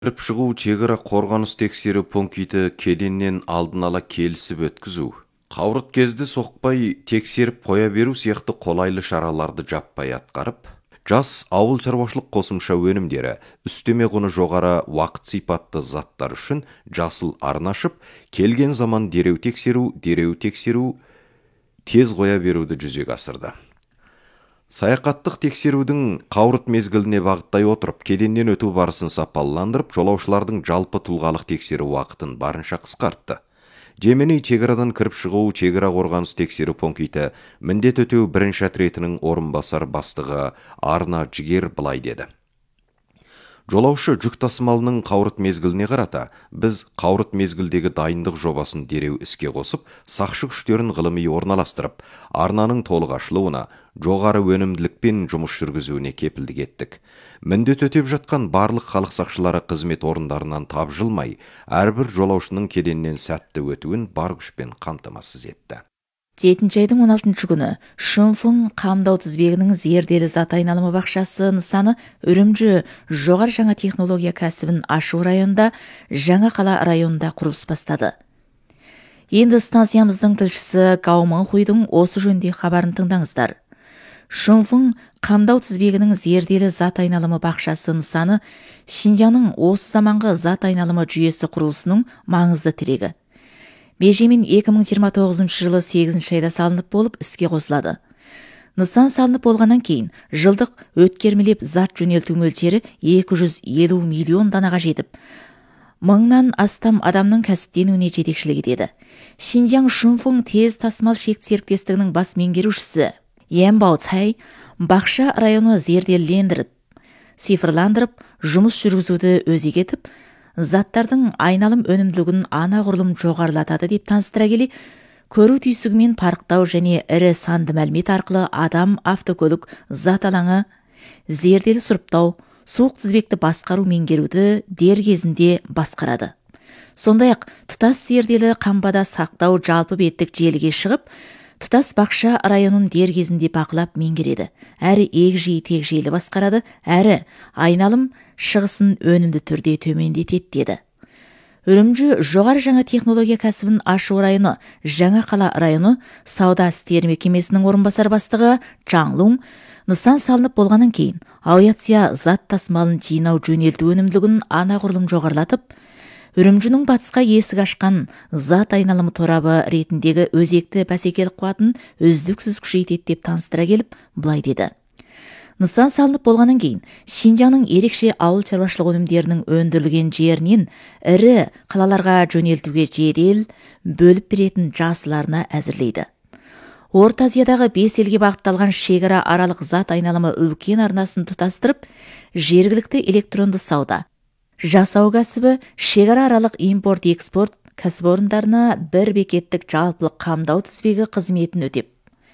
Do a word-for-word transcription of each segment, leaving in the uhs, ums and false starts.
Кіріп шығу чегара қорғаныс тексеру пункті кеденнен алдын ала келісіп өткізу. Қаурыт кезді соқпай тексеріп қоя беру сияқты қолайлы шараларды жаппай атқарып, жас ауыл шаруашылық қосымша өнімдері, үстеме құны жоғары уақыт сипатты заттар үшін жасыл арнашып, келген заман дереу тексеру, дереу тексеру, тез қоя беруді жүзеге асырды. Саяхаттық тексерудің қаурыт мезгіліне бағыттай отырып, кеденнен өту барысын сапалландырып, жолаушылардың жалпы тұлғалық тексеру уақытын барынша қысқартты. Жеменей чеградан кіріп шығу чегра қорғаныс тексеру пункті міндет өтеу бірінші отрядының орынбасар бастығы Арна Жігер былай деді. Жолаушы жүк тасымалының қаурыт мезгіліне қарата, біз қаурыт мезгілдегі дайындық жобасын дереу іске қосып, сақшы күштерін ғылыми орналастырып, арнаның толық ашылуына, жоғары өнімділікпен жұмыс жүргізуіне кепілдік еттік. Міндет өтеп жатқан барлық халық сақшылары қызмет орындарынан тапжылмай, әрбір жолаушының кеденнен сәтті өтуін бар күшпен қамтамасыз етті. жетінші айдың он алтыншы күні Шунфың қамдау тізбегінің зерделі зат айналымы бақшасы нысаны Үрімжі жоғары жаңа технология кәсібін ашу районында, жаңа қала районында құрылыс бастады. Енді станциямыздың тілшісі Гаумың Хуйдың осы жөнде хабарын тыңдаңыздар. Шунфың қамдау тізбегінің зерделі зат айналымы бақшасы нысаны Шинжаңның осы заманғы зат айналымы жүйесі құрылысының маңызды тірегі. Межемен екі мың жиырма тоғызыншы жылы сегізінші айда салынып болып іске қосылады. Нысан салынып болғаннан кейін жылдық өткермелеп зат жөнелту мөлшері екі жүз елу миллион данаға жетіп, мыңнан астам адамның кәсіптенуіне жетекшілік етеді. Шинжаң Шунфың тез тасымал шект серіктестігінің бас меңгерушісі Янбао Цай бақша районы зерделендіріп, цифрландырып, жұмыс жүргізуді өзек етіп, заттардың айналым өнімділігін анағұрлым жоғарылатады деп таныстыра келе, көру түйсігімен парықтау және ірі санды мәлімет арқылы адам, автокөлік, зат алаңы, зерделі сұрыптау, суық тізбекті басқару меңгеруді дер кезінде басқарады. Сондай-ақ тұтас зерделі қамбада сақтау жалпы беттік желіге шығып, тұтас бақша районын дер кезінде бақылап меңгереді. Әрі егжей-тегжейлі басқарады, әрі айналым шығысын өнімді түрде төмендетеді деді. Үрімжі жоғары жаңа технология кәсібін ашу районы, жаңа қала районы сауда істері мекемесінің орынбасар бастығы Чаңлун нысан салынып болғаннан кейін авиация зат тасымалын жинау жөнелту өнімділігін анағұрлым жоғарылатып, Үрімжінің батысқа есік ашқан зат айналымы торабы ретіндегі өзекті бәсекелік қуатын үздіксіз күшейтеді деп таныстыра келіп, былай деді. Нысан салынып болғаннан кейін Шинжаңның ерекше ауыл шаруашылық өнімдерінің өндірілген жерінен ірі қалаларға жөнелтуге жедел бөліп беретін жасыларына әзірлейді. Орта Азиядағы бес елге бағытталған шекара аралық зат айналымы үлкен арнасын тұтастырып, жергілікті электронды сауда, жасау кәсібі, шекара аралық импорт-экспорт кәсіпорындарына бір бекеттік жалпылық қамдау тізбегі қызметін өтеп,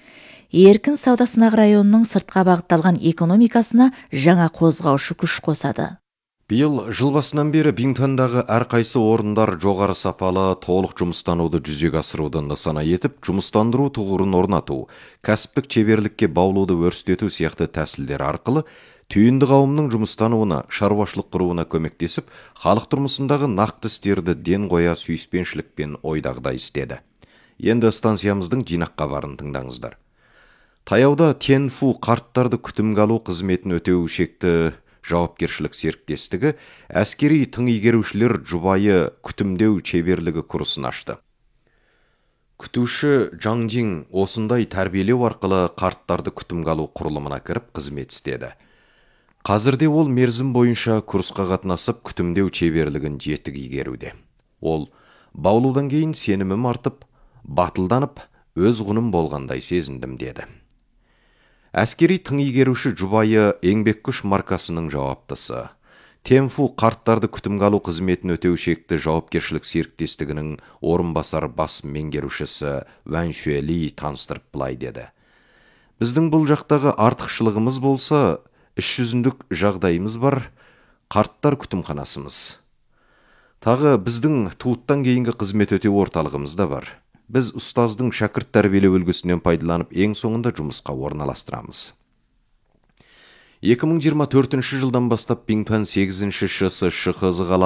еркін сауда сынақ районының сыртқа бағытталған экономикасына жаңа қозғаушы күш қосады. Биыл жыл басынан бері Бингтондағы әрқайсы орындар жоғары сапалы толық жұмыстануды жүзеге асыруды нысана етіп, жұмыстандыру тұғырын орнату, кәсіптік шеберлікке баулуды өрістету сияқты тәсілдер арқылы түйінді қауымның жұмыстануына, шаруашылық құруына көмектесіп, халық тұрмысындағы нақты істерді ден қоя сүйіспеншілікпен ойдағыдай істеді. Енді станциямыздың жинақ хабарын тыңдаңыздар. Таяуда Тяньфу қарттарды күтімге алу қызметін өтеу шекті жауапкершілік серіктестігі әскери тың игерушілер жұбайы күтімдеу шеберлігі курсын ашты. Күтуші Жаңжин осындай тәрбиелеу арқылы қарттарды күтімге алу құрылымына кіріп қызмет істеді. Қазірде ол мерзім бойынша курсқа қатынасып күтімдеу шеберлігін жетік игеруде. Ол баулудан кейін сенімім артып, батылданып, өз құным болғандай сезіндім деді. Әскери тың игеруші жұбайы еңбек күш маркасының жауаптысы. Тяньфу қарттарды күтімге алу қызметін өтеу шекті жауапкершілік серіктестігінің орынбасар бас меңгерушісі Ван Шуэли таныстырып былай деді. Біздің бұл жақтағы артықшылығымыз болса, іс жүзіндік жағдайымыз бар, қарттар күтімханасымыз. Тағы біздің туыттан кейінгі қызмет өтеу орталығымыз да бар. Біз ұстаздың шәкірт тәрбиелеу үлгісінен пайдаланып ең соңында жұмысқа орналастырамыз. екі мың жиырма төртінші жылдан бастап Биңпан сегізінші шс шхз